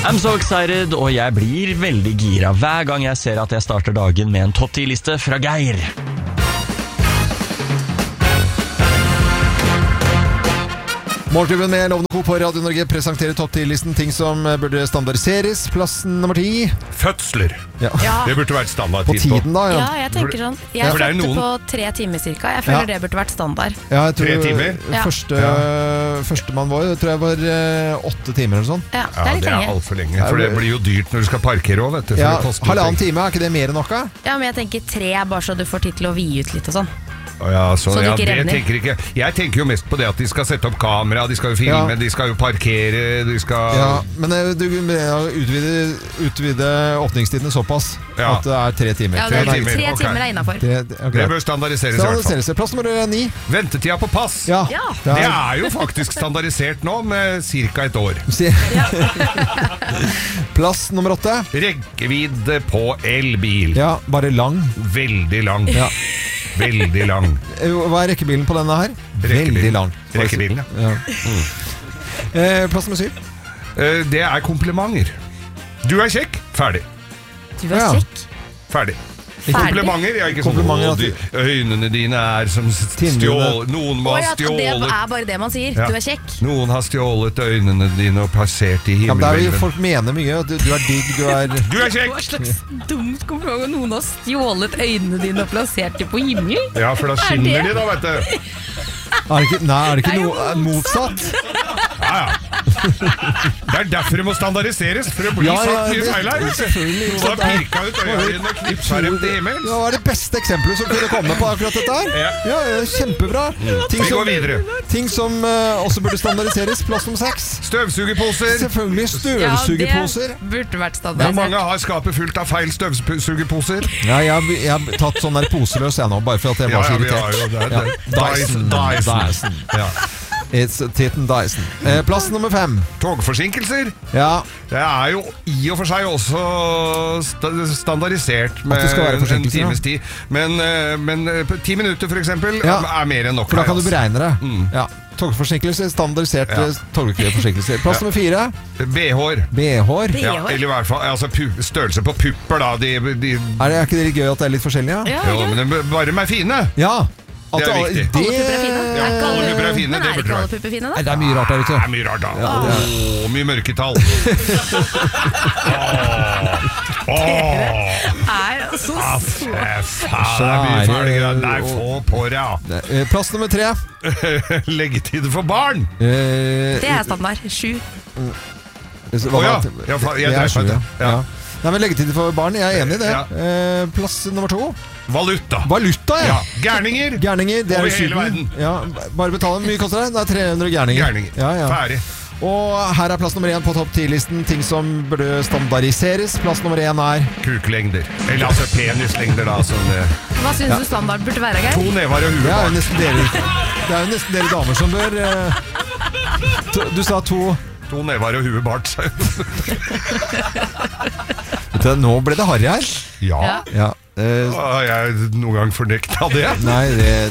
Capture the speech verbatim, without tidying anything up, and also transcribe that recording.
I'm so excited, og jeg blir veldig gira hver gang jeg ser at jeg starter dagen med en topp ti-liste fra Geir. Morgenklubben med Lovende Co på Radio Norge presenterer topp ti-listen ting som burde standardiseres. Plassen nummer ti. Fødsler. Ja. Ja. Det burde vært standard På tiden da, ja. Ja, jeg tenker sånn. Jeg Ja, for det er fødte noen- på tre timer cirka. Jeg føler Ja. det burde vært standard. Ja, jeg tror Tre timer? Ja. Første, første man var, tror jeg var eh, åtte timer eller sånn. Ja, det Ja, er litt det er lenge. alt for lenge. For det blir jo dyrt når du skal parkere også, vet du. For Ja, det koster jo halvannen penger. time, er ikke det mer enn noe? Ja, men jeg tenker tre, bare så du får tid til å vie ut litt og sånn. Å ja, så, Så du ja, ikke det revner. tenker ikke. Jeg tenker jo mest på det at de skal sette opp kamera, de skal jo filme, Ja. de skal jo parkere, de skal Ja, men eh, du ja, utvide, utvide åpningstidene såpass Ja. at det er tre timer. Ja, Tre det er timer, tre ok. timer er innenfor. Det, det, okay. Det bør standardiseres i hvert fall. Standardiseres. Plass nummer ni. Ventetida på pass. Ja, Ja. det Det er, er jo faktisk standardisert nå med ca. et år. Se. Plass nummer åtte. Rekkevidde på elbil. Ja, bare lang. Veldig lang. Ja. Veldig lang. Eh, Hva er rekkebilen på denne her? Rekkebilen. Veldig lang. Rekkebilen, ja. ja. Eh, plass nummer syv. Eh, Det er komplimenter. Du er kjekk. Ferdig. Du var Ja. kjekk. Ferdig. Ferdig. Komplimenter. Jeg er ikke sånn Komplimenter «Å, at de, øynene dine er som Tindene. stjålet. Noen må Å ha ja, det stjålet er bare det man sier. Ja. Du er kjekk. Noen har stjålet øynene dine og plassert i Ja, men det er jo, himmelhvelven. folk mener mye. Du, du er digg, du er Du er Hva kjekk! slags dumt kompliment. Noen har stjålet øynene dine og plassert dem på himmelen. Ja, for da skinner de da, vet du. Er det ikke, nei, er det ikke Det er jo noe motsatt? Ja, ja. Det er derfor det må standardiseres, for det blir Ja, ja, sagt mye det- feil her. selvfølgelig. Så da pirka ut øynene dine og knipsa dem til himmels. Det var det beste eksempelet som kunne komme på akkurat dette her. Ja. Ja, ja, kjempebra. Ting Vi som, går videre. ting som eh, også burde standardiseres. Plass nummer seks. Støvsugerposer. Selvfølgelig støvsugerposer. Ja, det burde vært Hvor standard. mange har skapet fullt av feil støvsugerposer? Ja, jeg, har- jeg har tatt sånn der poseløs jeg nå, bare for at jeg var så vi irritert. har jo det. Ja. det. Dyson. Dyson. Ja. It's Titten Dyson. Eh, plass nummer fem. Togforsinkelser. Ja, Det er jo i og for seg også sta- standardisert med At det skal være en forsinkelser, times tid. Men, eh, men eh, på ti minutter for eksempel Ja. er mer enn nok. for da her, kan du altså. beregne det. Mm. Ja. Togforsinkelser, standardiserte Ja. togforsinkelser. Plass Ja. nummer fire. B H-er. B H-er. B H-er. Ja, eller i hvert fall altså, pu størrelse på pupper, da. De, de, Er, det, er ikke det litt gøy at det er litt forskjellig? Ja. Ja, jo, ja. men de, bare de er fine. ja. At Det er alle- viktig. Det, Alle pupper er fine. Ja, Er ikke alle pupper er fine, Men det er burde ikke alle det pupper fine, Nei, da? det er mye rart der ute. Det er mye rart, da. Åh, mye mørketall. Åh, åh, Er altså ah, så fy faen, det er mye fæle greier. Nei, få på deg, ja. Eh, Plass nummer tre. Leggetid for barn. Eh, Det er standard. Sju. hva Å var ja. det? Ja, fa- jeg Det er dreper sju, det. ja. Ja. Ja. Nei, men leggetid for barn, jeg er enig i det. Ja. Eh, plass nummer to. Valuta. Valuta, ja. Ja. Gærninger. Gærninger, det er Over jo hele Syden. verden. Ja, bare betale. Hvor mye koster det? Det er tre hundre gærninger. Gærninger. Ja, ja. Ferdig. Og her er plass nummer én på topp ti-listen. Ting som burde standardiseres. Plass nummer én er Kuklengder. Eller altså penislengder, da. Sånn, eh, Hva syns du standard burde være, to Geir? never og Det er jo huet. nesten dere, det er jo nesten dere damer som bør eh, to, Du sa to To never og huet bart. Vet du, nå ble det harry her. Ja. Ja. Ja. Eh, Har jeg noen gang fornekta det? nei, det